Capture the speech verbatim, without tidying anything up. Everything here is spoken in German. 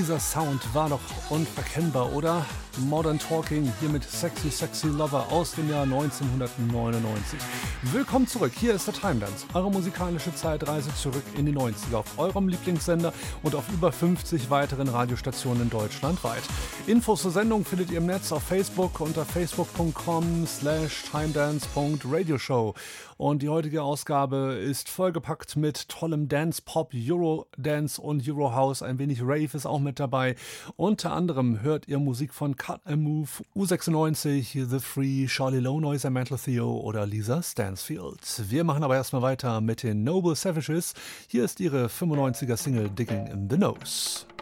Dieser Sound war doch unverkennbar, oder? Modern Talking hier mit Sexy Sexy Lover aus dem Jahr neunzehnhundertneunundneunzig. Willkommen zurück, hier ist der Time Dance, eure musikalische Zeitreise zurück in die neunziger auf eurem Lieblingssender und auf über fünfzig weiteren Radiostationen deutschlandweit. Infos zur Sendung findet ihr im Netz auf Facebook unter facebook.com slash timedance.radioshow. Und die heutige Ausgabe ist vollgepackt mit tollem Dance, Pop, Euro Dance und Euro House. Ein wenig Rave ist auch mit dabei. Unter anderem hört ihr Musik von Cut and Move, U sechsundneunzig, The Free, Charlie Low Noise, Mental Theo oder Lisa Stansfield. Wir machen aber erstmal weiter mit den Noble Savages. Hier ist ihre fünfundneunziger Single Digging in the Nose.